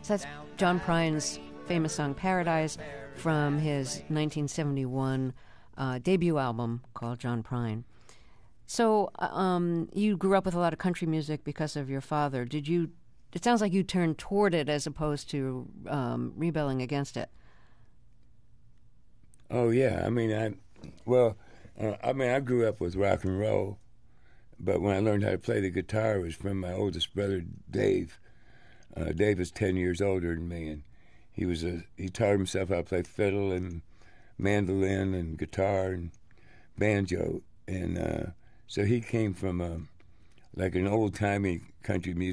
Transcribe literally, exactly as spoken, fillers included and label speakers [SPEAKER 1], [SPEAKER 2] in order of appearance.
[SPEAKER 1] So that's John Prine's famous song Paradise from his nineteen seventy-one uh, debut album called John Prine. So um, you grew up with a lot of country music because of your father. Did you? It sounds like you turned toward it as opposed to um, rebelling against it.
[SPEAKER 2] Oh yeah, I mean, I well, uh, I mean, I grew up with rock and roll, but when I learned how to play the guitar, it was from my oldest brother, Dave. Uh, Dave is ten years older than me, and he was a he taught himself how to play fiddle and mandolin and guitar and banjo, and uh, so he came from a, like an old timey country music.